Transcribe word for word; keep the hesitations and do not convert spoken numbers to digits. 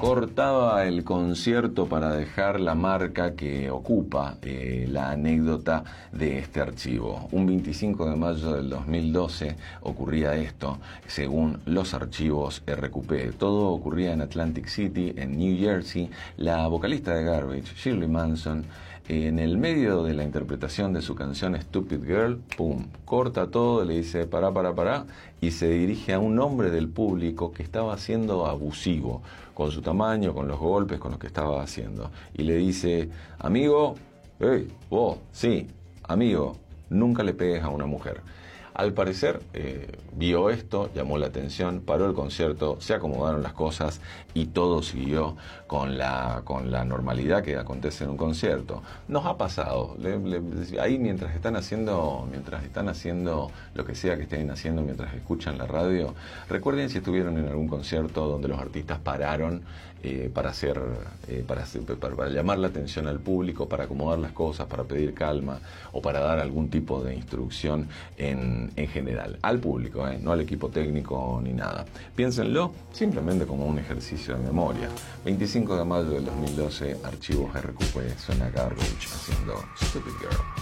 Cortaba el concierto para dejar la marca que ocupa eh, la anécdota de este archivo. Un veinticinco de mayo del dos mil doce ocurría esto, según los archivos R Q P. Todo ocurría en Atlantic City, en New Jersey. La vocalista de Garbage, Shirley Manson, en el medio de la interpretación de su canción Stupid Girl, pum, corta todo, le dice pará, pará, pará, y se dirige a un hombre del público que estaba siendo abusivo con su tamaño, con los golpes, con lo que estaba haciendo. Y le dice, amigo, hey, vos, sí, amigo, nunca le pegues a una mujer. Al parecer, eh, vio esto, llamó la atención, paró el concierto, se acomodaron las cosas y todo siguió con la, con la normalidad que acontece en un concierto. Nos ha pasado, le, le, ahí mientras están haciendo, mientras están haciendo lo que sea que estén haciendo, mientras escuchan la radio, recuerden si estuvieron en algún concierto donde los artistas pararon eh, para hacer, eh, para, hacer para, para llamar la atención al público, para acomodar las cosas, para pedir calma o para dar algún tipo de instrucción en en general, al público, ¿eh? No al equipo técnico ni nada. Piénsenlo simplemente como un ejercicio de memoria. veinticinco de mayo del dos mil doce, archivos R Q P, suena Garbage haciendo Stupid Girl.